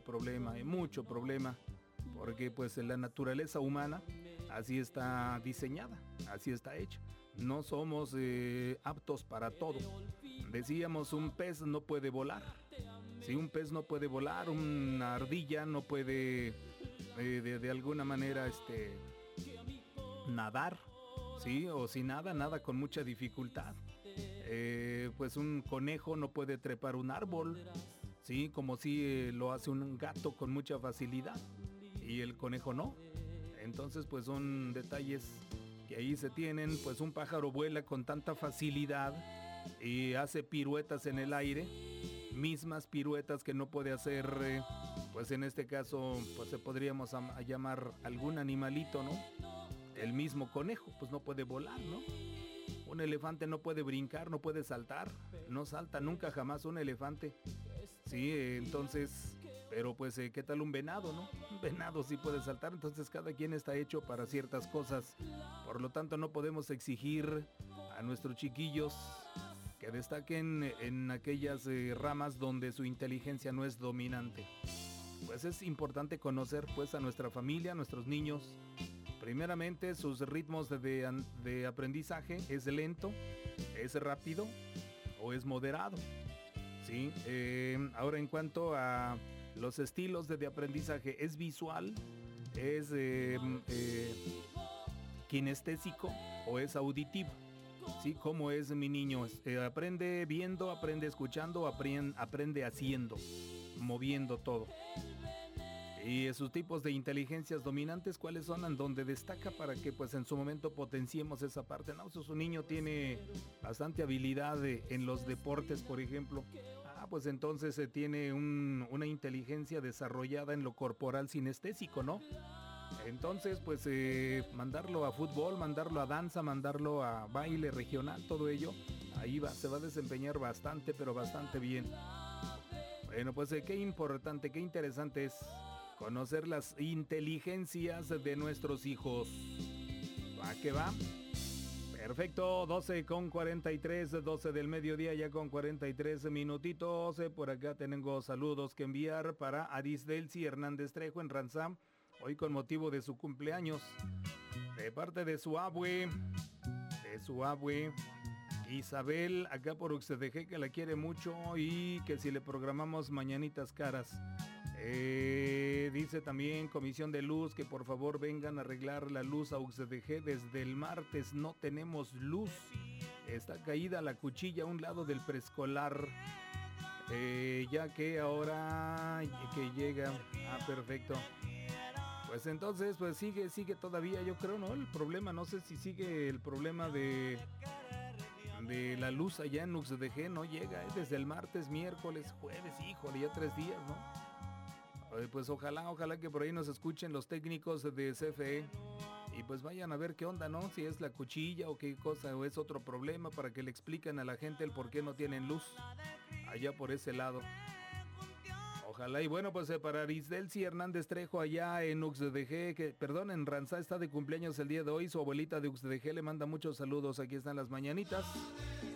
problema, hay mucho problema, porque pues la naturaleza humana así está diseñada, así está hecha. No somos aptos para todo. Decíamos, un pez no puede volar. Si un pez no puede volar, una ardilla no puede de alguna manera nadar, ¿sí? O si nada con mucha dificultad. Pues un conejo no puede trepar un árbol, ¿sí? Como si lo hace un gato con mucha facilidad y el conejo no. Entonces pues son detalles que ahí se tienen. Pues un pájaro vuela con tanta facilidad y hace piruetas en el aire, mismas piruetas que no puede hacer, pues en este caso pues se podríamos llamar algún animalito, ¿no? El mismo conejo pues no puede volar, ¿no? Un elefante no puede brincar, no puede saltar, no salta nunca jamás un elefante. Sí, entonces, pero pues ¿qué tal un venado, no? Un venado sí puede saltar. Entonces cada quien está hecho para ciertas cosas. Por lo tanto no podemos exigir a nuestros chiquillos que destaquen en aquellas ramas donde su inteligencia no es dominante. Pues es importante conocer pues a nuestra familia, a nuestros niños. Primeramente, sus ritmos de aprendizaje, ¿es lento, es rápido o es moderado? ¿Sí? Ahora, en cuanto a los estilos de aprendizaje, ¿es visual, es kinestésico o es auditivo? ¿Sí? ¿Cómo es mi niño? ¿Aprende viendo, aprende escuchando, aprende haciendo, moviendo todo? Y sus tipos de inteligencias dominantes, ¿cuáles son? En donde destaca para que pues en su momento potenciemos esa parte, ¿no? Si su niño tiene bastante habilidad en los deportes, por ejemplo, pues entonces tiene una inteligencia desarrollada en lo corporal sinestésico, ¿no? Entonces pues mandarlo a fútbol, mandarlo a danza, mandarlo a baile regional, todo ello, ahí se va a desempeñar bastante, pero bastante bien. Bueno, pues qué importante, qué interesante es conocer las inteligencias de nuestros hijos. ¿Va que va? Perfecto, 12:43, 12 del mediodía, ya con 43 minutitos. Por acá tengo saludos que enviar para Arisdelcy Hernández Trejo en Ranzam, hoy con motivo de su cumpleaños. De parte de su abue Isabel, acá por UXDG, que la quiere mucho y que si le programamos mañanitas caras. Dice también Comisión de Luz que por favor vengan a arreglar la luz a UXDG. Desde el martes no tenemos luz. Está caída la cuchilla a un lado del preescolar. Ya que ahora que llega. Perfecto. Pues entonces pues sigue todavía, yo creo, ¿no? El problema, no sé si sigue el problema de la luz allá en UXDG. No llega, desde el martes, miércoles, jueves, híjole, ya 3 días, ¿no? Pues ojalá que por ahí nos escuchen los técnicos de CFE y pues vayan a ver qué onda, ¿no? Si es la cuchilla o qué cosa, o es otro problema, para que le expliquen a la gente el por qué no tienen luz allá por ese lado. Ojalá. Y bueno, pues para Arisdelcy Hernández Trejo allá en UXDG, en Ranzá, está de cumpleaños el día de hoy. Su abuelita de UXDG le manda muchos saludos. Aquí están las mañanitas.